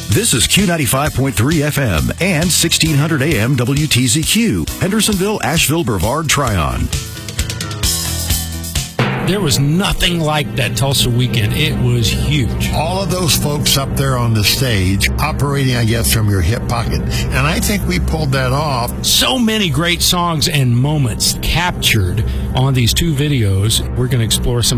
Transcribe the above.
This is Q95.3 FM and 1600 AM WTZQ, Hendersonville, Asheville, Brevard, Tryon. There was nothing like that Tulsa weekend. It was huge. All of those folks up there on the stage operating, I guess, from your hip pocket. And I think we pulled that off. So many great songs and moments captured on these two videos. We're going to explore some